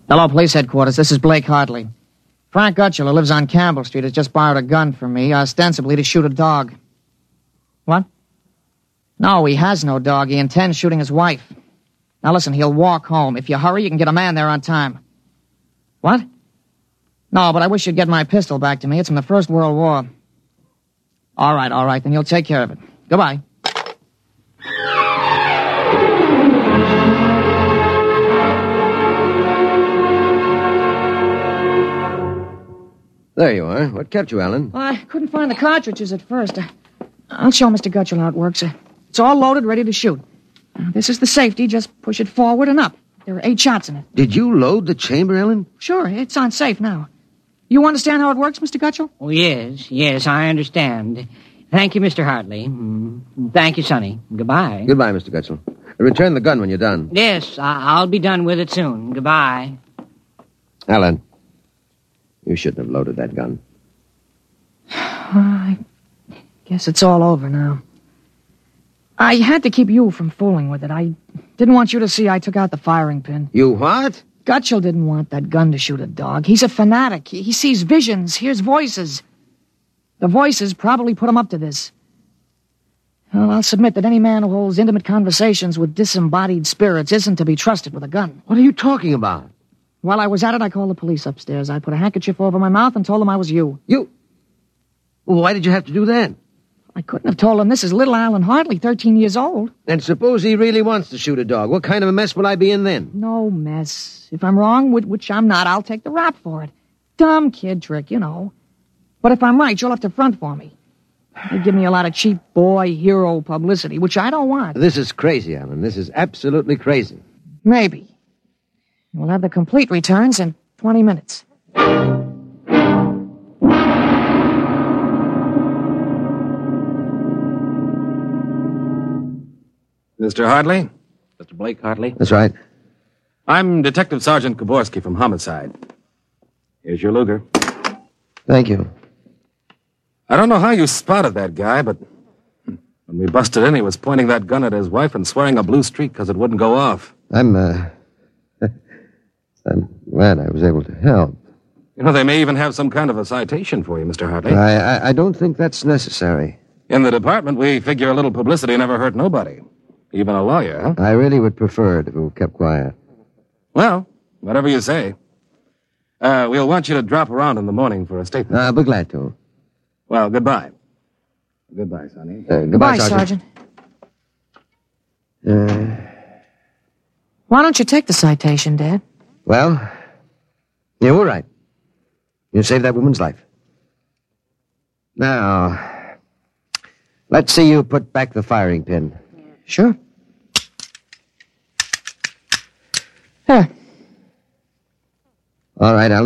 Hello, police headquarters. This is Blake Hartley. Frank Gutchell, who lives on Campbell Street, has just borrowed a gun from me, ostensibly to shoot a dog. What? No, he has no dog. He intends shooting his wife. Now listen, he'll walk home. If you hurry, you can get a man there on time. What? No, but I wish you'd get my pistol back to me. It's from the First World War. All right, then you'll take care of it. Goodbye. There you are. What kept you, Alan? Well, I couldn't find the cartridges at first. I'll show Mr. Gutchell how it works. It's all loaded, ready to shoot. This is the safety. Just push it forward and up. There are 8 shots in it. Did you load the chamber, Alan? Sure, it's on safe now. You understand how it works, Mr. Gutchell? Oh, yes, I understand. Thank you, Mr. Hartley. Thank you, Sonny. Goodbye. Goodbye, Mr. Gutchell. Return the gun when you're done. Yes, I'll be done with it soon. Goodbye. Alan, you shouldn't have loaded that gun. I guess it's all over now. I had to keep you from fooling with it. I didn't want you to see I took out the firing pin. You what? Gutchell didn't want that gun to shoot a dog. He's a fanatic. He sees visions, hears voices. The voices probably put him up to this. Well, I'll submit that any man who holds intimate conversations with disembodied spirits isn't to be trusted with a gun. What are you talking about? While I was at it, I called the police upstairs. I put a handkerchief over my mouth and told them I was you. You? Well, why did you have to do that? I couldn't have told them this is little Alan Hartley, 13 years old. And suppose he really wants to shoot a dog. What kind of a mess will I be in then? No mess. If I'm wrong, which I'm not, I'll take the rap for it. Dumb kid trick, you know. But if I'm right, you'll have to front for me. They give me a lot of cheap boy hero publicity, which I don't want. This is crazy, Alan. This is absolutely crazy. Maybe. We'll have the complete returns in 20 minutes. Mr. Hartley? Mr. Blake Hartley? That's right. I'm Detective Sergeant Koborski from Homicide. Here's your Luger. Thank you. I don't know how you spotted that guy, but when we busted in, he was pointing that gun at his wife and swearing a blue streak because it wouldn't go off. I'm glad I was able to help. You know, they may even have some kind of a citation for you, Mr. Hartley. I don't think that's necessary. In the department, we figure a little publicity never hurt nobody. Even a lawyer, huh? I really would prefer it if it were kept quiet. Well, whatever you say. We'll want you to drop around in the morning for a statement. I'll be glad to. Well, goodbye. Goodbye, Sonny. Goodbye, Sergeant. Why don't you take the citation, Dad? Well, you were right. You saved that woman's life. Now, let's see you put back the firing pin. Sure. Here. All right, Alan.